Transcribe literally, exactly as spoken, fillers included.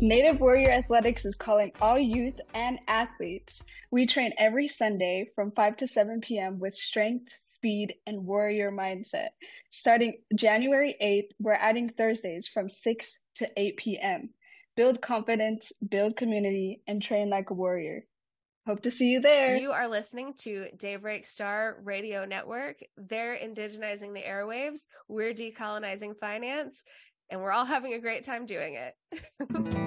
Native Warrior Athletics is calling all youth and athletes. We train every Sunday from five to seven p m with strength, speed, and warrior mindset. Starting January eighth, we're adding Thursdays from six to eight p m Build confidence, build community, and train like a warrior. Hope to see you there. You are listening to Daybreak Star Radio Network. They're indigenizing the airwaves. We're decolonizing finance, and we're all having a great time doing it.